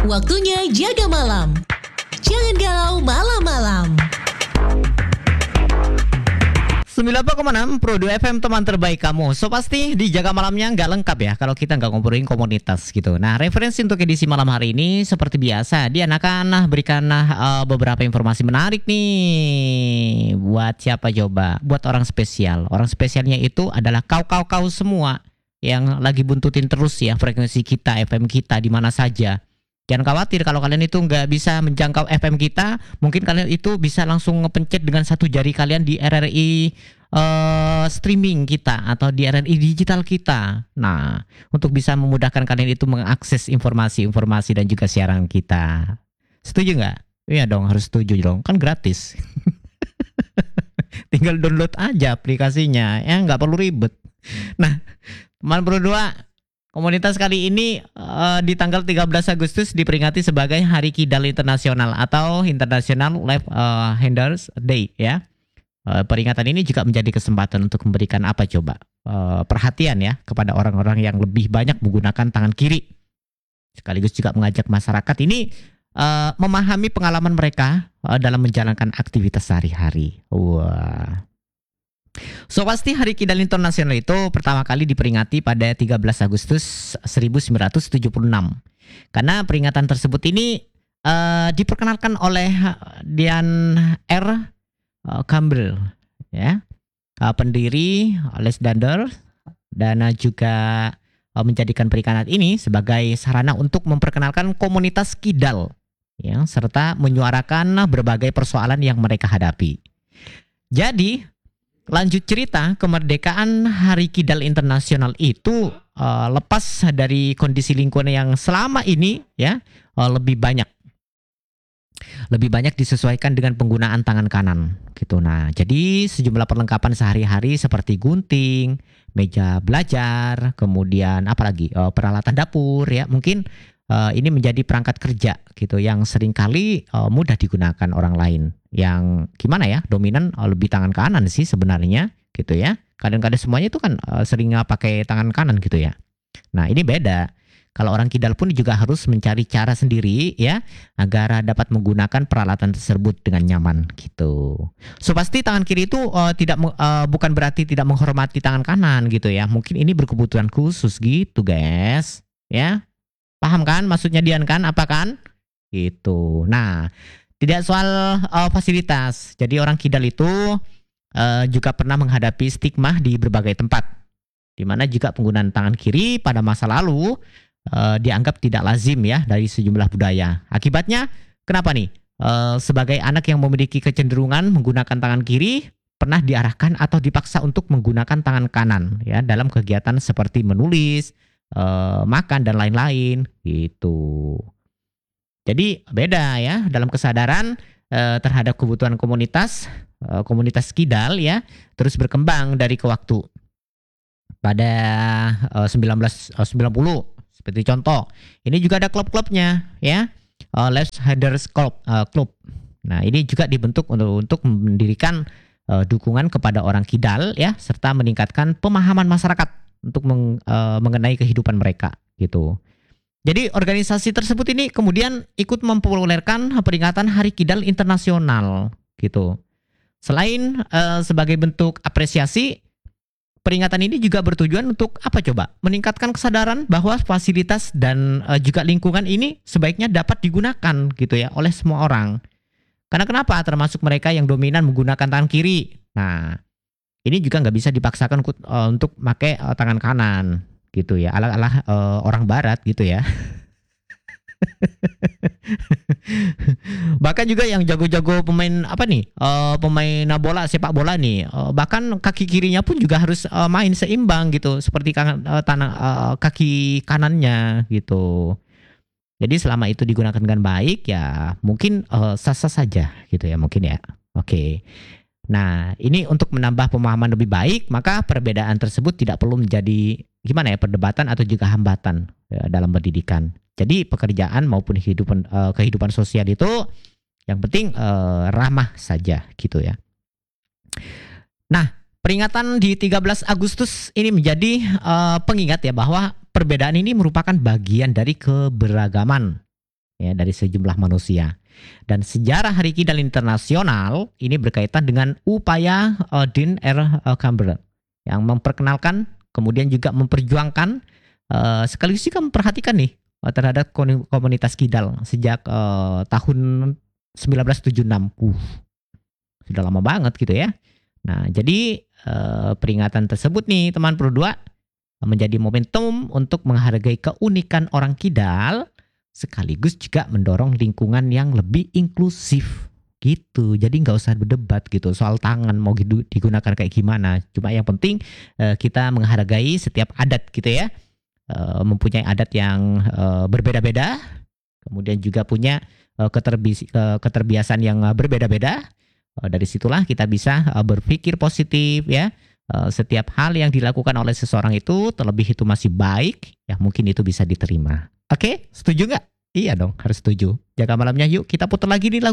Waktunya jaga malam. Jangan galau malam-malam. 94,6 Pro 2 FM, teman terbaik kamu. So pasti di jaga malamnya nggak lengkap ya kalau kita nggak ngobrolin komunitas gitu. Nah, referensi untuk edisi malam hari ini seperti biasa Dian akan berikan beberapa informasi menarik nih. Buat siapa coba? Buat orang spesial. Orang spesialnya itu adalah kau semua yang lagi buntutin terus ya frekuensi kita, FM kita di mana saja. Jangan khawatir kalau kalian itu nggak bisa menjangkau FM kita, mungkin kalian itu bisa langsung ngepencet dengan satu jari kalian di RRI streaming kita atau di RRI digital kita. Nah, untuk bisa memudahkan kalian itu mengakses informasi-informasi dan juga siaran kita. Setuju nggak? Iya dong, harus setuju dong, kan gratis. Tinggal download aja aplikasinya, ya nggak perlu ribet. Nah, teman berdua, komunitas kali ini di tanggal 13 Agustus diperingati sebagai Hari Kidal Internasional atau International Left Handers Day ya. Peringatan ini juga menjadi kesempatan untuk memberikan apa coba? Perhatian ya kepada orang-orang yang lebih banyak menggunakan tangan kiri. Sekaligus juga mengajak masyarakat ini memahami pengalaman mereka dalam menjalankan aktivitas sehari-hari. Wah. So pasti Hari Kidal Internasional itu pertama kali diperingati pada 13 Agustus 1976. Karena peringatan tersebut ini diperkenalkan oleh Dian R. Campbell ya, pendiri Alexander, dan juga menjadikan peringatan ini sebagai sarana untuk memperkenalkan komunitas kidal ya, serta menyuarakan berbagai persoalan yang mereka hadapi. Jadi lanjut cerita, kemerdekaan Hari Kidal Internasional itu lepas dari kondisi lingkungan yang selama ini ya lebih banyak disesuaikan dengan penggunaan tangan kanan gitu. Nah, jadi sejumlah perlengkapan sehari-hari seperti gunting, meja belajar, kemudian apalagi peralatan dapur ya, mungkin ini menjadi perangkat kerja gitu yang seringkali mudah digunakan orang lain yang gimana ya, dominan lebih tangan kanan sih sebenarnya gitu ya. Kadang-kadang semuanya itu kan sering pakai tangan kanan gitu ya. Nah, ini beda. Kalau orang kidal pun juga harus mencari cara sendiri ya agar dapat menggunakan peralatan tersebut dengan nyaman gitu. So pasti tangan kiri itu bukan berarti tidak menghormati tangan kanan gitu ya. Mungkin ini berkebutuhan khusus gitu guys ya. Paham kan maksudnya Dian kan? Apa kan? Gitu. Nah, tidak soal fasilitas. Jadi orang kidal itu juga pernah menghadapi stigma di berbagai tempat. Di mana juga penggunaan tangan kiri pada masa lalu dianggap tidak lazim ya dari sejumlah budaya. Akibatnya kenapa nih? Sebagai anak yang memiliki kecenderungan menggunakan tangan kiri pernah diarahkan atau dipaksa untuk menggunakan tangan kanan ya dalam kegiatan seperti menulis, makan dan lain-lain gitu. Jadi beda ya dalam kesadaran terhadap kebutuhan komunitas kidal ya terus berkembang dari ke waktu. Pada 1990 seperti contoh, ini juga ada klub-klubnya ya, Left Handers Club. Nah, ini juga dibentuk untuk mendirikan dukungan kepada orang kidal ya serta meningkatkan pemahaman masyarakat untuk mengenai kehidupan mereka gitu. Jadi organisasi tersebut ini kemudian ikut mempopulerkan peringatan Hari Kidal Internasional gitu. Selain sebagai bentuk apresiasi, peringatan ini juga bertujuan untuk apa coba? Meningkatkan kesadaran bahwa fasilitas dan juga lingkungan ini sebaiknya dapat digunakan gitu ya oleh semua orang. Karena kenapa? Termasuk mereka yang dominan menggunakan tangan kiri. Nah, ini juga nggak bisa dipaksakan untuk pakai tangan kanan gitu ya, ala-ala orang barat gitu ya. Bahkan juga yang jago-jago pemain pemain bola, sepak bola nih, bahkan kaki kirinya pun juga harus main seimbang gitu seperti kaki kanannya gitu. Jadi selama itu digunakan dengan baik ya mungkin sah-sah saja gitu ya mungkin ya. Oke. Nah, ini untuk menambah pemahaman lebih baik, maka perbedaan tersebut tidak perlu menjadi perdebatan atau juga hambatan dalam pendidikan. Jadi pekerjaan maupun kehidupan sosial itu yang penting ramah saja gitu ya. Nah, peringatan di 13 Agustus ini menjadi pengingat ya bahwa perbedaan ini merupakan bagian dari keberagaman. ya dari sejumlah manusia. Dan sejarah Hari Kidal Internasional ini berkaitan dengan upaya Dean R. Campbell yang memperkenalkan, kemudian juga memperjuangkan, sekaligus juga memperhatikan nih terhadap komunitas Kidal sejak tahun 1976. Sudah lama banget gitu ya. Nah, jadi peringatan tersebut nih teman Pro 2 menjadi momentum untuk menghargai keunikan orang Kidal, sekaligus juga mendorong lingkungan yang lebih inklusif gitu. Jadi nggak usah berdebat gitu soal tangan mau digunakan kayak gimana. Cuma yang penting kita menghargai setiap adat gitu ya. Mempunyai adat yang berbeda-beda, kemudian juga punya keterbiasaan yang berbeda-beda. Dari situlah kita bisa berpikir positif ya. Setiap hal yang dilakukan oleh seseorang itu, terlebih itu masih baik, ya mungkin itu bisa diterima. Oke, setuju nggak? Iya dong, harus setuju. Jaga malamnya yuk, kita putar lagi nih lagu.